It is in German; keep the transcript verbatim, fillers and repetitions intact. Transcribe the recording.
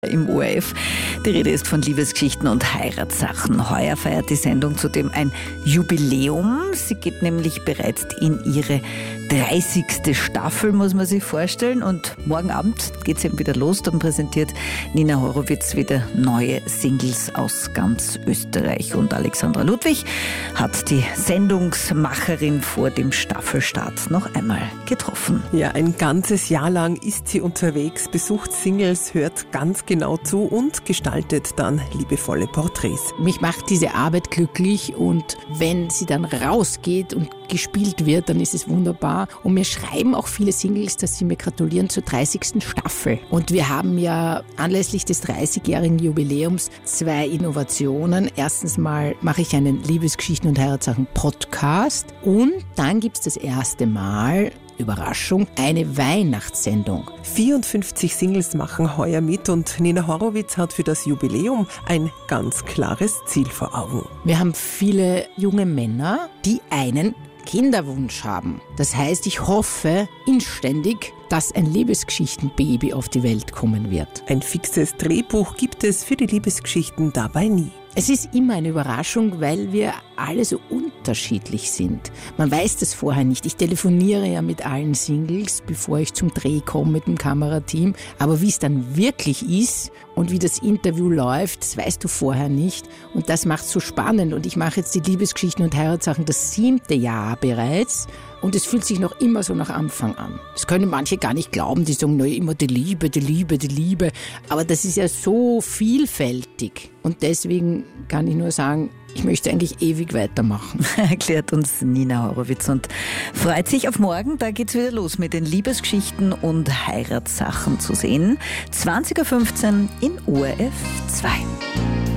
Im O R F. Die Rede ist von Liebesgeschichten und Heiratssachen. Heuer feiert die Sendung zudem ein Jubiläum. Sie geht nämlich bereits in ihre dreißigste Staffel, muss man sich vorstellen. Und morgen Abend geht es eben wieder los. Dann präsentiert Nina Horowitz wieder neue Singles aus ganz Österreich. Und Alexandra Ludwig hat die Sendungsmacherin vor dem Staffelstart noch einmal getroffen. Ja, ein ganzes Jahr lang ist sie unterwegs, besucht Singles, hört ganz genau zu und gestaltet dann liebevolle Porträts. Mich macht diese Arbeit glücklich und wenn sie dann rausgeht und gespielt wird, dann ist es wunderbar. Und mir schreiben auch viele Singles, dass sie mir gratulieren zur dreißigsten Staffel. Und wir haben ja anlässlich des dreißigjährigen Jubiläums zwei Innovationen. Erstens mal mache ich einen Liebesgeschichten und Heiratssachen Podcast und dann gibt es das erste Mal, Überraschung, eine Weihnachtssendung. vierundfünfzig Singles machen heuer mit und Nina Horowitz hat für das Jubiläum ein ganz klares Ziel vor Augen. Wir haben viele junge Männer, die einen Kinderwunsch haben. Das heißt, ich hoffe inständig, dass ein Liebesgeschichtenbaby auf die Welt kommen wird. Ein fixes Drehbuch gibt es für die Liebesgeschichten dabei nie. Es ist immer eine Überraschung, weil wir alle so unterschiedlich sind. Man weiß das vorher nicht. Ich telefoniere ja mit allen Singles, bevor ich zum Dreh komme mit dem Kamerateam. Aber wie es dann wirklich ist und wie das Interview läuft, das weißt du vorher nicht. Und das macht es so spannend. Und ich mache jetzt die Liebesgeschichten und Heiratssachen das siebte Jahr bereits. Und es fühlt sich noch immer so nach Anfang an. Das können manche gar nicht glauben, die sagen, naja, immer die Liebe, die Liebe, die Liebe. Aber das ist ja so vielfältig. Und deswegen kann ich nur sagen, ich möchte eigentlich ewig weitermachen. Erklärt uns Nina Horowitz und freut sich auf morgen. Da geht's wieder los mit den Liebesgeschichten und Heiratssachen zu sehen. zwanzig Uhr fünfzehn in O R F zwei.